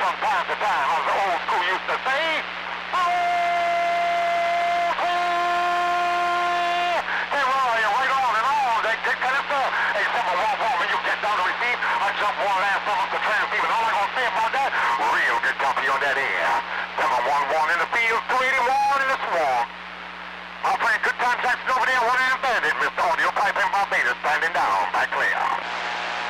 from time to time, as the old school used to say, except for one woman, you get down to receive. I jump one last time up the transceiver. All I'm gonna say about that, real good company on that air. 711 in the field, 281 in